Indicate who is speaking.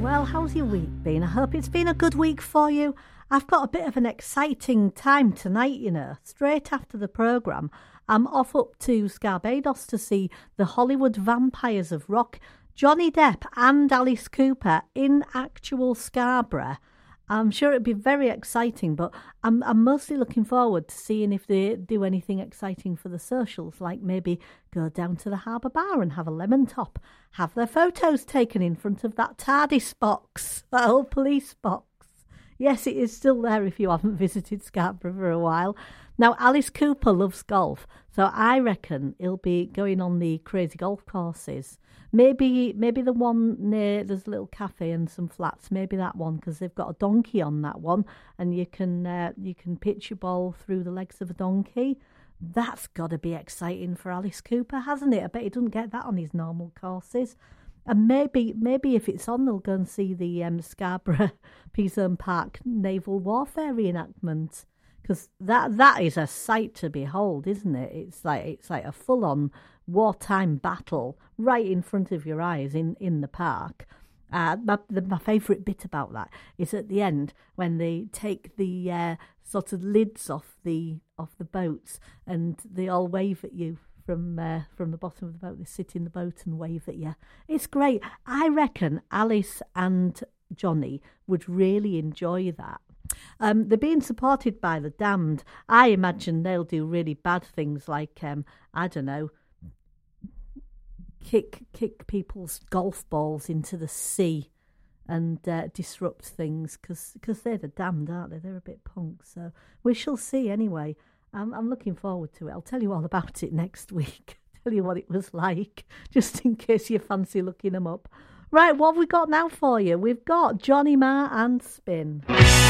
Speaker 1: Well, how's your week been? I hope it's been a good week for you. I've got a bit of an exciting time tonight, you know. Straight after the programme, I'm off up to Scarbados to see the Hollywood Vampires of Rock, Johnny Depp and Alice Cooper in actual Scarborough. I'm sure it'd be very exciting, but I'm mostly looking forward to seeing if they do anything exciting for the socials, like maybe go down to the Harbour Bar and have a lemon top, have their photos taken in front of that TARDIS box, that old police box. Yes, it is still there if you haven't visited Scarborough for a while. Now, Alice Cooper loves golf, so I reckon he'll be going on the crazy golf courses. Maybe the one near, there's a little cafe and some flats, maybe that one, because they've got a donkey on that one, and you can pitch your ball through the legs of a donkey. That's got to be exciting for Alice Cooper, hasn't it? I bet he doesn't get that on his normal courses. And maybe if it's on, they'll go and see the Scarborough Peasholm Park naval warfare reenactment, because that is a sight to behold, isn't it? It's like a full-on wartime battle right in front of your eyes in the park. My favourite bit about that is at the end when they take the sort of lids off the boats and they all wave at you from the bottom of the boat. They sit in the boat and wave at you. It's great. I reckon Alice and Johnny would really enjoy that. They're being supported by the Damned. I imagine they'll do really bad things like, I don't know, kick people's golf balls into the sea and disrupt things, because they're the Damned, aren't they? They're a bit punk, so we shall see anyway. I'm looking forward to it. I'll tell you all about it next week. Tell you what it was like, just in case you fancy looking them up. Right, what have we got now for you? We've got Johnny Marr and Spin.